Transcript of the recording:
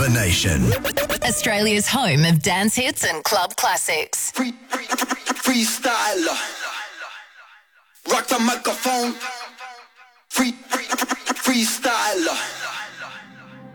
The Nation. Australia's home of dance hits and club classics. Freestyler. Rock the microphone. Freestyler.